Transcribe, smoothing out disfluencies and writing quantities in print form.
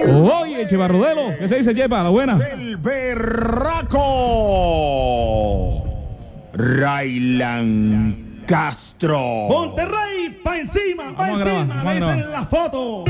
Oye, Chevarrodelo, ¿qué se dice, Chepa? La buena. Del berraco Raylan Castro. Monterrey, pa' encima, pa' encima. Vamos a grabar. La foto.